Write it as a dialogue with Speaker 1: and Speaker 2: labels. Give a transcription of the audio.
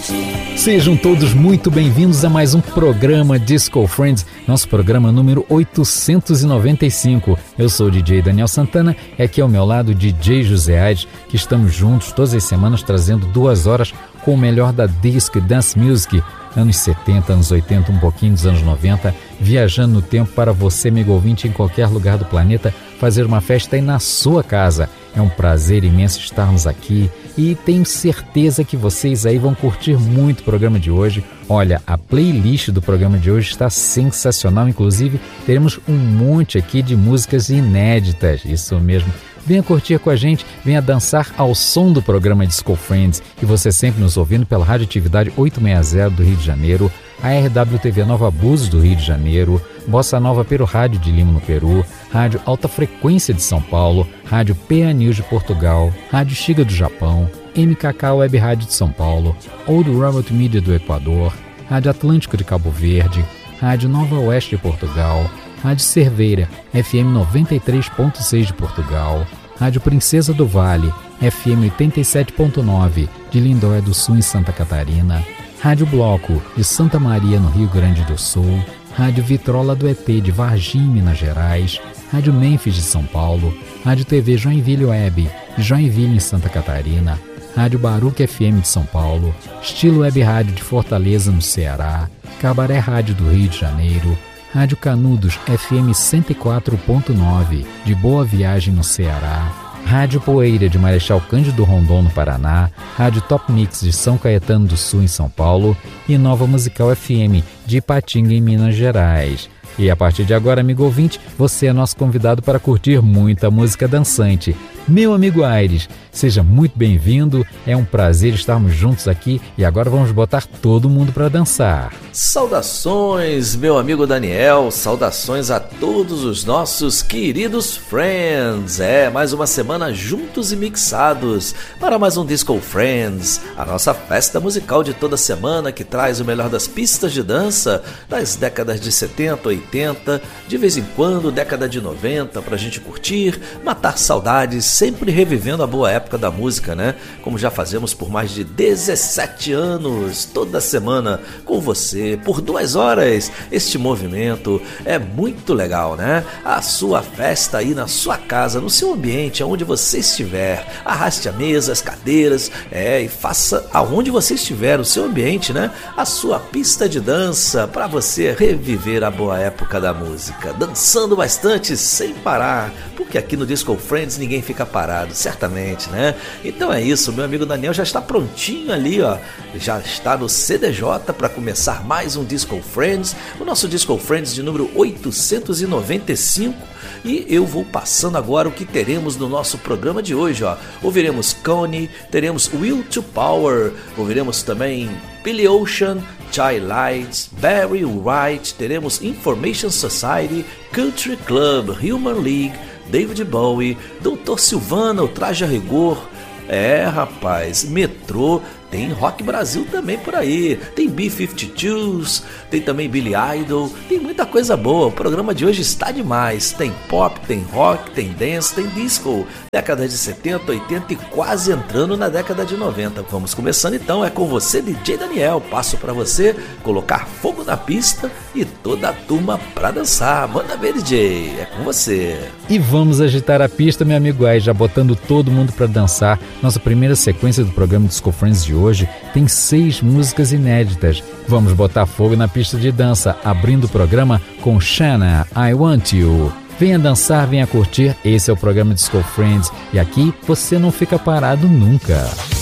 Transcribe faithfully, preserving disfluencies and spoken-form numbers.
Speaker 1: Sejam todos muito bem-vindos a mais um programa Disco Friends, nosso programa número oitocentos e noventa e cinco. Eu sou o D J Daniel Santana, e aqui ao meu lado o D J José Aires, que estamos juntos todas as semanas trazendo duas horas com o melhor da disco e dance music, anos setenta, anos oitenta, um pouquinho dos anos noventa, viajando no tempo para você, amigo ouvinte, em qualquer lugar do planeta, fazer uma festa aí na sua casa. É um prazer imenso estarmos aqui e tenho certeza que vocês aí vão curtir muito o programa de hoje. Olha, a playlist do programa de hoje está sensacional, inclusive teremos um monte aqui de músicas inéditas, isso mesmo. Venha curtir com a gente, venha dançar ao som do programa Disco Friends, e você sempre nos ouvindo pela Radioatividade oitocentos e sessenta do Rio de Janeiro, a R W T V Nova Búzios do Rio de Janeiro, Bossa Nova Peru Rádio de Lima no Peru, Rádio Alta Frequência de São Paulo, Rádio P A News de Portugal, Rádio Xiga do Japão, M K K Web Rádio de São Paulo, Old Robot Media do Equador, Rádio Atlântico de Cabo Verde, Rádio Nova Oeste de Portugal, Rádio Cerveira, F M noventa e três ponto seis de Portugal, Rádio Princesa do Vale, F M oitenta e sete ponto nove de Lindóia do Sul em Santa Catarina, Rádio Bloco de Santa Maria no Rio Grande do Sul, Rádio Vitrola do E T de Varginha, Minas Gerais, Rádio Memphis de São Paulo, Rádio T V Joinville Web de Joinville em Santa Catarina, Rádio Baruch F M de São Paulo, Estilo Web Rádio de Fortaleza no Ceará, Cabaré Rádio do Rio de Janeiro, Rádio Canudos F M cento e quatro ponto nove de Boa Viagem no Ceará, Rádio Poeira de Marechal Cândido Rondon no Paraná, Rádio Top Mix de São Caetano do Sul em São Paulo e Nova Musical F M de Ipatinga em Minas Gerais. E a partir de agora, amigo ouvinte, você é nosso convidado para curtir muita música dançante. Meu amigo Aires, seja muito bem-vindo, é um prazer estarmos juntos aqui e agora vamos botar todo mundo para dançar.
Speaker 2: Saudações, meu amigo Daniel, saudações a todos os nossos queridos friends. É, mais uma semana juntos e mixados para mais um Disco Friends, a nossa festa musical de toda semana que traz o melhor das pistas de dança das décadas de setenta, oitenta, de vez em quando década de noventa, pra gente curtir, matar saudades, sempre revivendo a boa época da música, né? Como já fazemos por mais de dezessete anos, toda semana com você, por duas horas. Este movimento é muito legal, né? A sua festa aí na sua casa, no seu ambiente, aonde você estiver. Arraste a mesa, as cadeiras, é, e faça aonde você estiver, o seu ambiente, né? A sua pista de dança, para você reviver a boa época da música, dançando bastante, sem parar, porque aqui no Disco Friends ninguém fica parado, certamente, né? Então é isso, meu amigo Daniel já está prontinho ali, ó, já está no C D J para começar mais um Disco Friends, o nosso Disco Friends de número oitocentos e noventa e cinco, e eu vou passando agora o que teremos no nosso programa de hoje, ó. Ouviremos Connie, teremos Will to Power, ouviremos também Billy Ocean, Chai Lights, Barry White, teremos Information Society, Country Club, Human League, David Bowie, doutor Silvana, o Traje a Rigor, é rapaz, Metrô, tem Rock Brasil também por aí, tem B cinquenta e dois, tem também Billy Idol, tem muita coisa boa, o programa de hoje está demais, tem pop, tem rock, tem dance, tem disco, década de setenta, oitenta e quase entrando na década de noventa. Vamos começando então, é com você, D J Daniel, passo para você colocar fogo na pista e toda a turma para dançar. Manda ver, D J, é com você.
Speaker 1: E vamos agitar a pista, meu amigo Ai, já botando todo mundo para dançar. Nossa primeira sequência do programa Disco Friends de hoje tem seis músicas inéditas. Vamos botar fogo na pista de dança, abrindo o programa com Shanna, I Want You. Venha dançar, venha curtir, esse é o programa Disco Friends e aqui você não fica parado nunca.